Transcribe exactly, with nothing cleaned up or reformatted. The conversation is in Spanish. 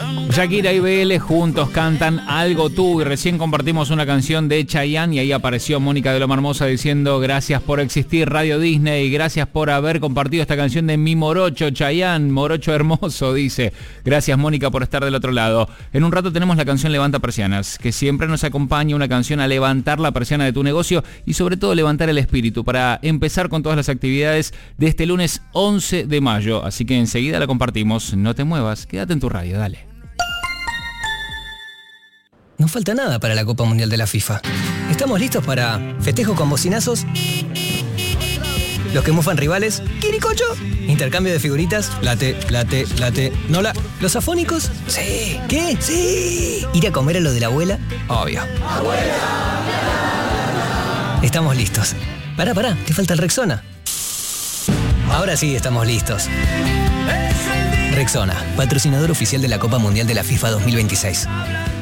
Shakira y B L juntos cantan Algo Tú, y recién compartimos una canción de Chayanne y ahí apareció Mónica de Loma Hermosa diciendo: gracias por existir Radio Disney, gracias por haber compartido esta canción de mi morocho Chayanne, morocho hermoso, dice. Gracias, Mónica, por estar del otro lado. En un rato tenemos la canción Levanta Persianas, que siempre nos acompaña, una canción a levantar la persiana de tu negocio y sobre todo levantar el espíritu para empezar con todas las actividades de este lunes once de mayo. Así que enseguida la compartimos. No te muevas, quédate en tu radio, dale. No falta nada para la Copa Mundial de la FIFA. ¿Estamos listos para festejo con bocinazos? ¿Los que mufan rivales? ¿Quiricocho? ¿Intercambio de figuritas? Late, late, late. ¿Nola? ¿Los afónicos? Sí. ¿Qué? Sí. ¿Ir a comer a lo de la abuela? Obvio. ¡Abuela! Estamos listos. Pará, pará, te falta el Rexona. Ahora sí estamos listos. Rexona, patrocinador oficial de la Copa Mundial de la FIFA dos mil veintiséis.